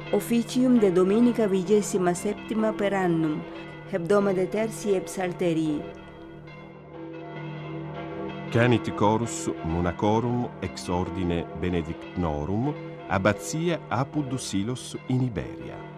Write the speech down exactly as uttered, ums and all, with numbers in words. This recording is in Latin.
Officium de Dominica vigesima septima per annum, hebdoma de tertii et psalterii. Canit chorus monacorum ex ordine benedictinorum, abbatia Apud Silos in Iberia.